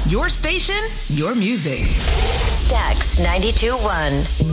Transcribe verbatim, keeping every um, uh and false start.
Your station, your music. Stax ninety-two point one.